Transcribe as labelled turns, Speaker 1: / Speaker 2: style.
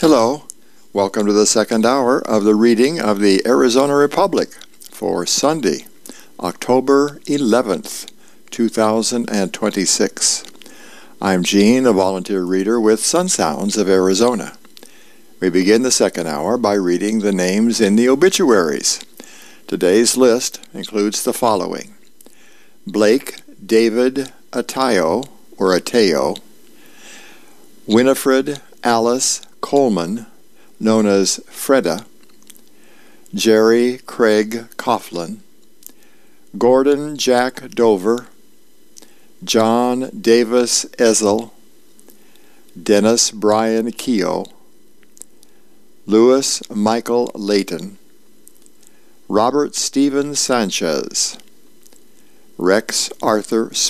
Speaker 1: Hello, welcome to the second hour of the reading of the Arizona Republic for Sunday, October 11th, 2026. I'm Gene, a volunteer reader with Sun Sounds of Arizona. We begin the second hour by reading the names in the obituaries. Today's list includes the following: Blake David Ateo, Winifred Alice Coleman, known as Freda, Jerry Craig Coughlin, Gordon Jack Dover, John Davis Ezel, Dennis Brian Keogh, Louis Michael Layton, Robert Stephen Sanchez, Rex Arthur